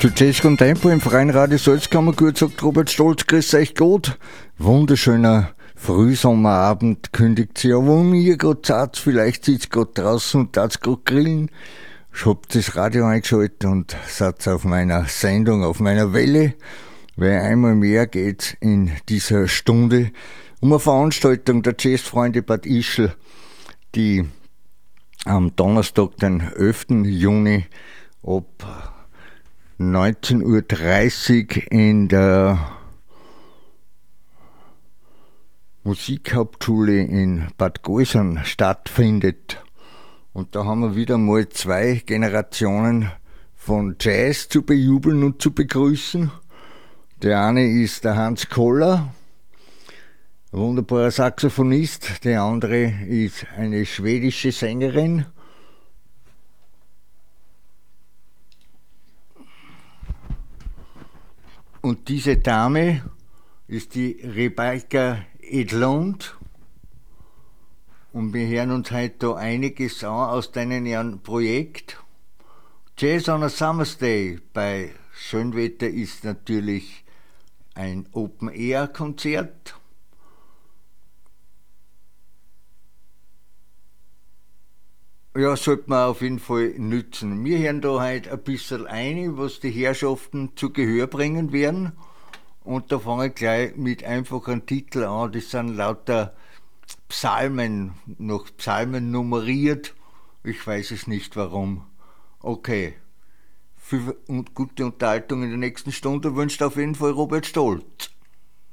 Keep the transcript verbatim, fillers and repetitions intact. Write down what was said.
Zu Jazz und Tempo im Freien Radio Salzkammergut, sagt Robert Stolz, grüß euch Gott. Wunderschöner Frühsommerabend kündigt sich, aber um ihr gerade Zeit, vielleicht sitzt gerade draußen und tat's gerade grillen. Ich hab das Radio eingeschaltet und seid auf meiner Sendung, auf meiner Welle, weil einmal mehr geht's in dieser Stunde um eine Veranstaltung der Jazzfreunde Bad Ischl, die am Donnerstag, den elften Juni, ab neunzehn Uhr dreißig in der Musikhauptschule in Bad Gausern stattfindet. Und da haben wir wieder mal zwei Generationen von Jazz zu bejubeln und zu begrüßen. Der eine ist der Hans Koller, ein wunderbarer Saxophonist. Der andere ist eine schwedische Sängerin. Und diese Dame ist die Rebecca Edlund. Und wir hören uns heute da einiges an aus deinem ihren Projekt. Jazz on a Summer's Day bei Schönwetter ist natürlich ein Open-Air-Konzert. Ja, sollte man auf jeden Fall nützen. Wir hören da heute ein bisschen ein, was die Herrschaften zu Gehör bringen werden. Und da fange ich gleich mit einfachen Titel an. Das sind lauter Psalmen, nach Psalmen nummeriert. Ich weiß es nicht warum. Okay. Viel und gute Unterhaltung in der nächsten Stunde wünscht auf jeden Fall Robert Stolz.